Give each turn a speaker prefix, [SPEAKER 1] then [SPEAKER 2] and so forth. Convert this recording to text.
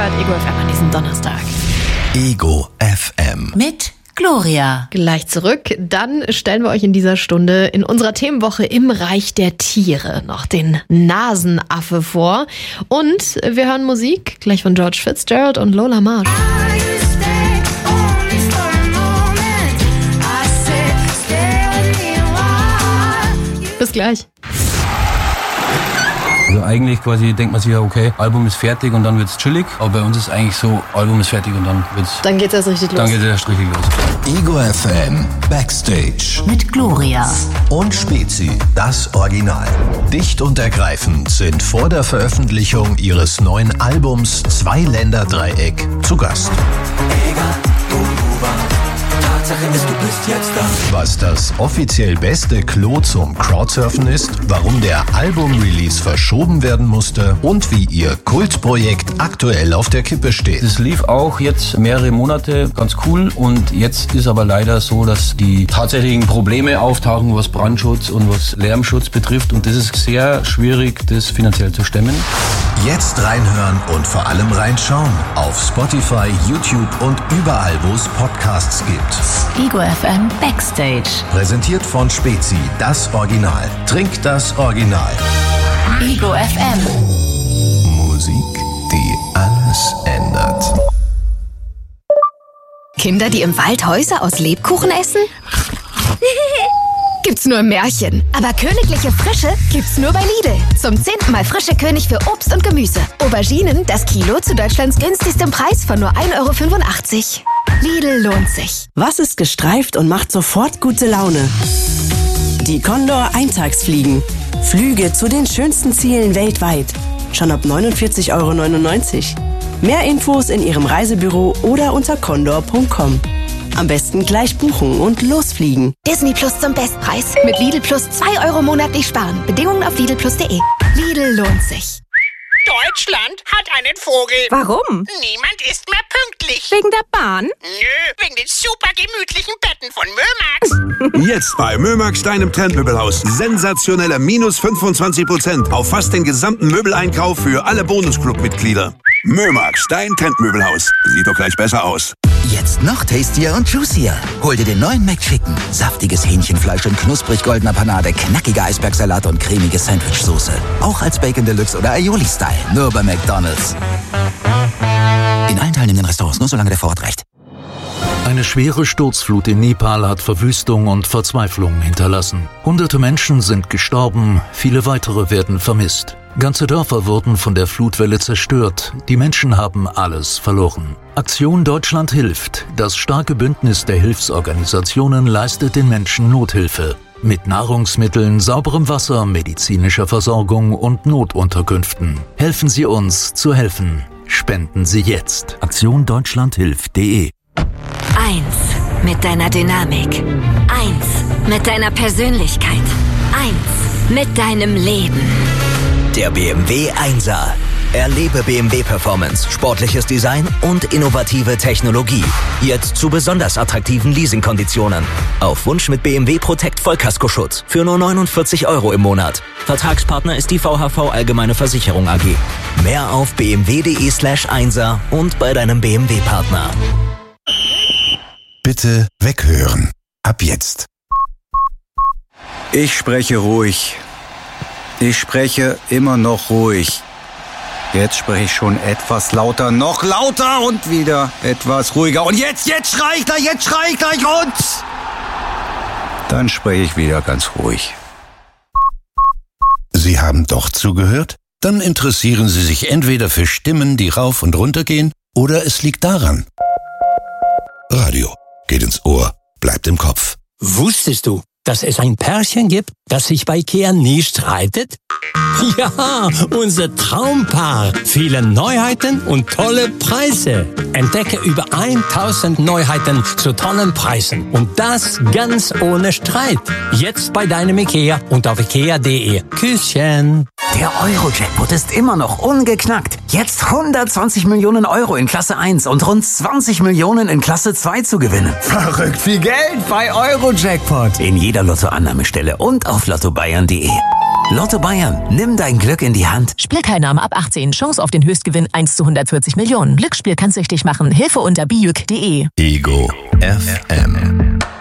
[SPEAKER 1] hört Ego FM an diesem Donnerstag.
[SPEAKER 2] Ego FM.
[SPEAKER 3] Mit Gloria.
[SPEAKER 1] Gleich zurück. Dann stellen wir euch in dieser Stunde in unserer Themenwoche im Reich der Tiere noch den Nasenaffe vor. Und wir hören Musik, gleich von George Fitzgerald und Lola Marsh. Bis gleich.
[SPEAKER 4] Also eigentlich quasi denkt man sich ja, okay, Album ist fertig und dann wird's chillig. Aber bei uns ist eigentlich so, Album ist fertig und dann wird's...
[SPEAKER 1] Dann geht's erst richtig los.
[SPEAKER 4] Dann geht's erst richtig los.
[SPEAKER 2] Ego FM Backstage.
[SPEAKER 3] Mit Gloria.
[SPEAKER 2] Und Spezi, das Original. Dicht und ergreifend sind vor der Veröffentlichung ihres neuen Albums Zwei-Länder-Dreieck zu Gast.
[SPEAKER 5] Du bist jetzt da.
[SPEAKER 2] Was das offiziell beste Klo zum Crowdsurfen ist, warum der Album-Release verschoben werden musste und wie ihr Kultprojekt aktuell auf der Kippe steht.
[SPEAKER 4] Es lief auch jetzt mehrere Monate ganz cool und jetzt ist aber leider so, dass die tatsächlichen Probleme auftauchen, was Brandschutz und was Lärmschutz betrifft und das ist sehr schwierig, das finanziell zu stemmen.
[SPEAKER 2] Jetzt reinhören und vor allem reinschauen auf Spotify, YouTube und überall, wo es Podcasts gibt.
[SPEAKER 3] Ego FM Backstage.
[SPEAKER 2] Präsentiert von Spezi, das Original. Trink das Original.
[SPEAKER 3] Ego FM.
[SPEAKER 2] Musik, die alles ändert.
[SPEAKER 6] Kinder, die im Wald Häuser aus Lebkuchen essen? Gibt's nur im Märchen. Aber königliche Frische gibt's nur bei Lidl. Zum 10. Mal frische König für Obst und Gemüse. Auberginen, das Kilo zu Deutschlands günstigstem Preis von nur 1,85 €. Lidl lohnt sich.
[SPEAKER 7] Was ist gestreift und macht sofort gute Laune? Die Condor Eintagsfliegen. Flüge zu den schönsten Zielen weltweit. Schon ab 49,99 €. Mehr Infos in Ihrem Reisebüro oder unter condor.com. Am besten gleich buchen und losfliegen.
[SPEAKER 6] Disney Plus zum Bestpreis. Mit Lidl Plus 2 € monatlich sparen. Bedingungen auf lidlplus.de. Lidl lohnt sich.
[SPEAKER 8] Deutschland hat einen Vogel.
[SPEAKER 6] Warum?
[SPEAKER 8] Niemand ist mehr pünktlich.
[SPEAKER 6] Wegen der Bahn?
[SPEAKER 8] Nö, wegen den super gemütlichen Betten von Mömax.
[SPEAKER 5] Jetzt bei Mömax, deinem Trendmöbelhaus. Sensationelle minus 25% auf fast den gesamten Möbeleinkauf für alle Bonusclub-Mitglieder. Mömax, dein Trendmöbelhaus. Sieht doch gleich besser aus.
[SPEAKER 9] Jetzt noch tastier und juicier. Hol dir den neuen McChicken. Saftiges Hähnchenfleisch in knusprig goldener Panade, knackiger Eisbergsalat und cremige Sandwichsoße. Auch als Bacon Deluxe oder Aioli-Style. Nur bei McDonald's. In allen teilnehmenden Restaurants, nur solange der Vorrat reicht.
[SPEAKER 10] Eine schwere Sturzflut in Nepal hat Verwüstung und Verzweiflung hinterlassen. Hunderte Menschen sind gestorben, viele weitere werden vermisst. Ganze Dörfer wurden von der Flutwelle zerstört. Die Menschen haben alles verloren. Aktion Deutschland hilft. Das starke Bündnis der Hilfsorganisationen leistet den Menschen Nothilfe. Mit Nahrungsmitteln, sauberem Wasser, medizinischer Versorgung und Notunterkünften. Helfen Sie uns zu helfen. Spenden Sie jetzt. aktiondeutschlandhilft.de.
[SPEAKER 6] 1 mit deiner Dynamik. 1 mit deiner Persönlichkeit. 1 mit deinem Leben.
[SPEAKER 9] Der BMW 1er. Erlebe BMW Performance, sportliches Design und innovative Technologie. Jetzt zu besonders attraktiven Leasingkonditionen. Auf Wunsch mit BMW Protect Vollkaskoschutz für nur 49 € im Monat. Vertragspartner ist die VHV Allgemeine Versicherung AG. Mehr auf bmw.de/1er und bei deinem BMW-Partner.
[SPEAKER 2] Bitte weghören. Ab jetzt.
[SPEAKER 11] Ich spreche ruhig. Ich spreche immer noch ruhig. Jetzt spreche ich schon etwas lauter, noch lauter und wieder etwas ruhiger. Und jetzt schrei ich gleich und dann spreche ich wieder ganz ruhig.
[SPEAKER 2] Sie haben doch zugehört? Dann interessieren Sie sich entweder für Stimmen, die rauf und runter gehen, oder es liegt daran. Radio geht ins Ohr, bleibt im Kopf.
[SPEAKER 12] Wusstest du, dass es ein Pärchen gibt, das sich bei Ikea nie streitet? Ja, unser Traumpaar. Viele Neuheiten und tolle Preise. Entdecke über 1000 Neuheiten zu tollen Preisen. Und das ganz ohne Streit. Jetzt bei deinem Ikea und auf ikea.de. Küsschen.
[SPEAKER 9] Der Euro-Jackpot ist immer noch ungeknackt. Jetzt 120 Millionen € in Klasse 1 und rund 20 Millionen in Klasse 2 zu gewinnen.
[SPEAKER 11] Verrückt viel Geld bei Euro-Jackpot.
[SPEAKER 9] In jeder Lottoannahmestelle und auf lottobayern.de.
[SPEAKER 13] Lotto Bayern, nimm dein Glück in die Hand.
[SPEAKER 14] Spielteilnahme ab 18. Chance auf den Höchstgewinn 1 zu 140 Millionen. Glücksspiel kann süchtig machen. Hilfe unter biüc.de.
[SPEAKER 2] Ego FM.